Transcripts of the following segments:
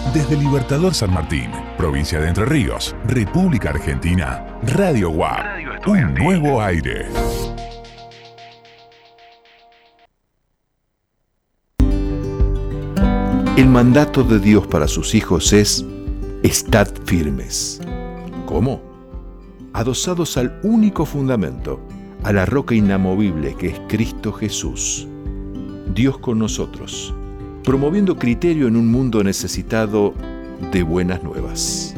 Desde Libertador San Martín, provincia de Entre Ríos, República Argentina, Radio UAP, un nuevo aire. El mandato de Dios para sus hijos es: estad firmes. ¿Cómo? Adosados al único fundamento, a la roca inamovible que es Cristo Jesús. Dios con nosotros, promoviendo criterio en un mundo necesitado de buenas nuevas.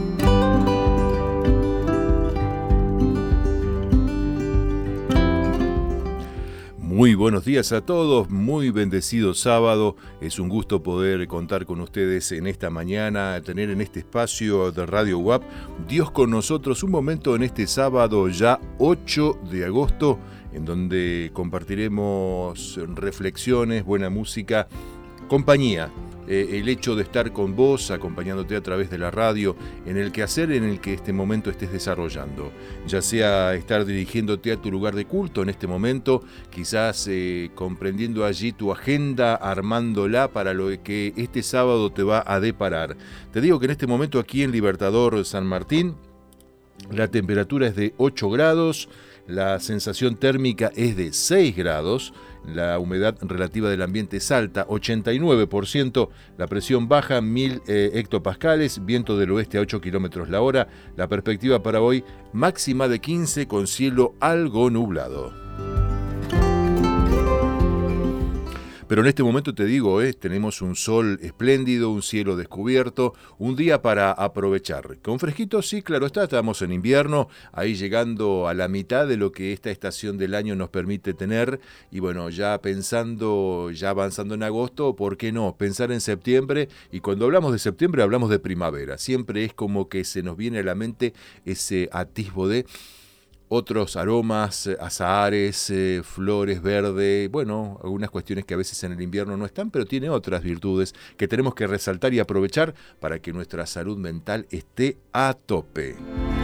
Muy buenos días a todos, muy bendecido sábado. Es un gusto poder contar con ustedes en esta mañana, tener en este espacio de Radio UAP Dios con nosotros, un momento en este sábado ya 8 de agosto, en donde compartiremos reflexiones, buena música, compañía. El hecho de estar con vos, acompañándote a través de la radio, en el quehacer en el que este momento estés desarrollando, ya sea estar dirigiéndote a tu lugar de culto en este momento, quizás comprendiendo allí tu agenda, armándola para lo que este sábado te va a deparar. Te digo que en este momento aquí en Libertador San Martín, la temperatura es de 8 grados, la sensación térmica es de 6 grados, la humedad relativa del ambiente es alta, 89%, la presión baja, 1000 hectopascales, viento del oeste a 8 kilómetros la hora, la perspectiva para hoy máxima de 15 con cielo algo nublado. Pero en este momento te digo, tenemos un sol espléndido, un cielo descubierto, un día para aprovechar. Con fresquito, sí, claro está, estamos en invierno, ahí llegando a la mitad de lo que esta estación del año nos permite tener. Y bueno, ya pensando, ya avanzando en agosto, ¿por qué no? Pensar en septiembre, y cuando hablamos de septiembre hablamos de primavera. Siempre es como que se nos viene a la mente ese atisbo de otros aromas, azahares, flores verdes, bueno, algunas cuestiones que a veces en el invierno no están, pero tiene otras virtudes que tenemos que resaltar y aprovechar para que nuestra salud mental esté a tope.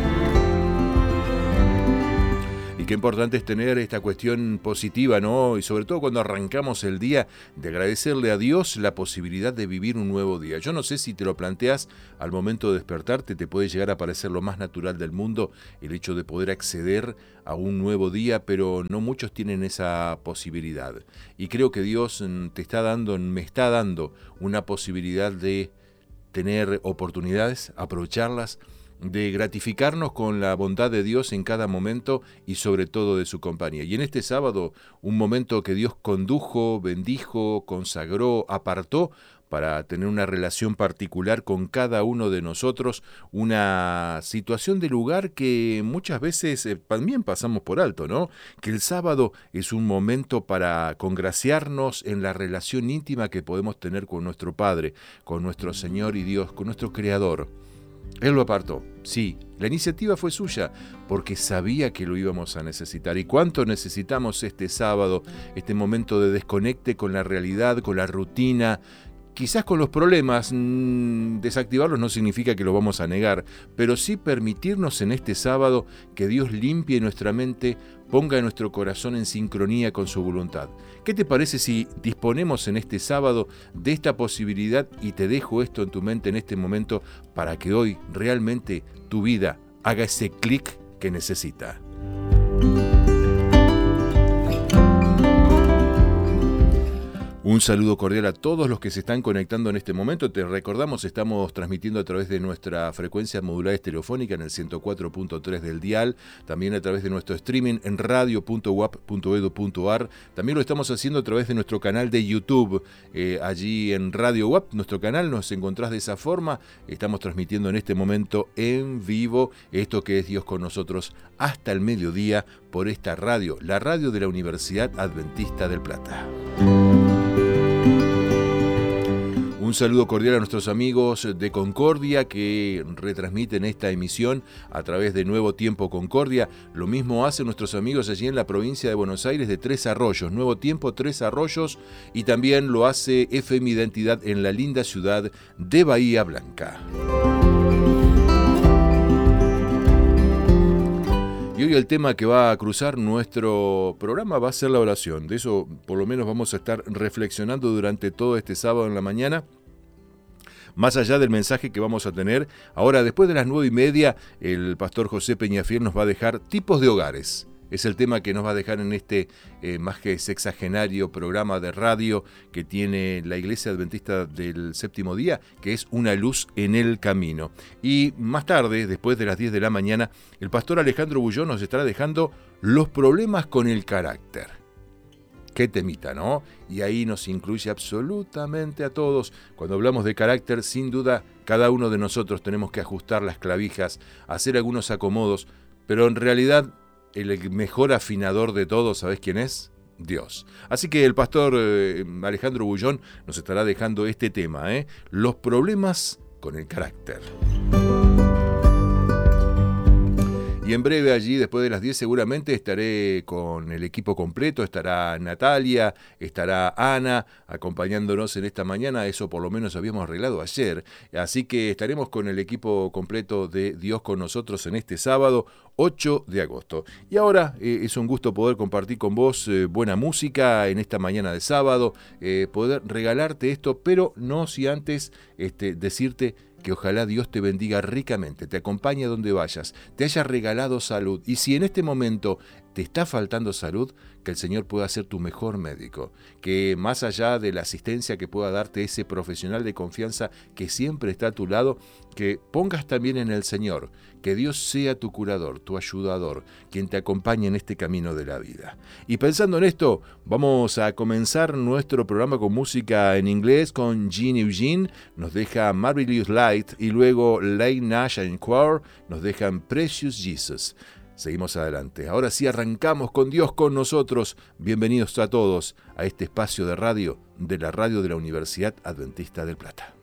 Y qué importante es tener esta cuestión positiva, ¿no? Y sobre todo cuando arrancamos el día, de agradecerle a Dios la posibilidad de vivir un nuevo día. Yo no sé si te lo planteas al momento de despertarte, te puede llegar a parecer lo más natural del mundo el hecho de poder acceder a un nuevo día, pero no muchos tienen esa posibilidad. Y creo que Dios me está dando una posibilidad de tener oportunidades, aprovecharlas, de gratificarnos con la bondad de Dios en cada momento y sobre todo de su compañía. Y en este sábado, un momento que Dios condujo, bendijo, consagró, apartó para tener una relación particular con cada uno de nosotros, una situación de lugar que muchas veces también pasamos por alto, ¿no? Que el sábado es un momento para congraciarnos en la relación íntima que podemos tener con nuestro Padre, con nuestro Señor y Dios, con nuestro Creador. Él lo apartó, sí, la iniciativa fue suya, porque sabía que lo íbamos a necesitar. ¿Y cuánto necesitamos este sábado, este momento de desconecte con la realidad, con la rutina? Quizás con los problemas, desactivarlos no significa que lo vamos a negar, pero sí permitirnos en este sábado que Dios limpie nuestra mente, ponga nuestro corazón en sincronía con su voluntad. ¿Qué te parece si disponemos en este sábado de esta posibilidad y te dejo esto en tu mente en este momento para que hoy realmente tu vida haga ese clic que necesita? Un saludo cordial a todos los que se están conectando en este momento. Te recordamos, estamos transmitiendo a través de nuestra frecuencia modular estereofónica en el 104.3 del dial, también a través de nuestro streaming en radio.uap.edu.ar. También lo estamos haciendo a través de nuestro canal de YouTube, allí en Radio UAP, nuestro canal, nos encontrás de esa forma. Estamos transmitiendo en este momento en vivo esto que es Dios con nosotros hasta el mediodía por esta radio, la radio de la Universidad Adventista del Plata. Un saludo cordial a nuestros amigos de Concordia que retransmiten esta emisión a través de Nuevo Tiempo Concordia. Lo mismo hacen nuestros amigos allí en la provincia de Buenos Aires de Tres Arroyos, Nuevo Tiempo Tres Arroyos, y también lo hace FM Identidad en la linda ciudad de Bahía Blanca. Y hoy el tema que va a cruzar nuestro programa va a ser la oración. De eso por lo menos vamos a estar reflexionando durante todo este sábado en la mañana. más allá del mensaje que vamos a tener. Ahora, después de las 9:30, el pastor José Peñafiel nos va a dejar tipos de hogares. Es el tema que nos va a dejar en este más que sexagenario programa de radio que tiene la Iglesia Adventista del Séptimo Día, que es Una luz en el camino. Y más tarde, después de las 10 de la mañana, el pastor Alejandro Bullón nos estará dejando los problemas con el carácter. Qué temita, ¿no? Y ahí nos incluye absolutamente a todos. Cuando hablamos de carácter, sin duda, cada uno de nosotros tenemos que ajustar las clavijas, hacer algunos acomodos, pero en realidad el mejor afinador de todos, ¿sabés quién es? Dios. Así que el pastor Alejandro Bullón nos estará dejando este tema, los problemas con el carácter. Y en breve allí, después de las 10 seguramente, estaré con el equipo completo. Estará Natalia, estará Ana, acompañándonos en esta mañana. Eso por lo menos habíamos arreglado ayer. Así que estaremos con el equipo completo de Dios con nosotros en este sábado, 8 de agosto. Y ahora es un gusto poder compartir con vos buena música en esta mañana de sábado, poder regalarte esto, pero no si antes decirte que ojalá Dios te bendiga ricamente, te acompañe a donde vayas, te haya regalado salud. Y si en este momento te está faltando salud, que el Señor pueda ser tu mejor médico. Que más allá de la asistencia que pueda darte ese profesional de confianza que siempre está a tu lado, que pongas también en el Señor. Que Dios sea tu curador, tu ayudador, quien te acompañe en este camino de la vida. Y pensando en esto, vamos a comenzar nuestro programa con música en inglés con Gene Eugene. Nos deja Marvelous Light y luego Lane Nash and Choir nos dejan Precious Jesus. Seguimos adelante. Ahora sí arrancamos con Dios con nosotros. Bienvenidos a todos a este espacio de radio de la radio de la Universidad Adventista del Plata.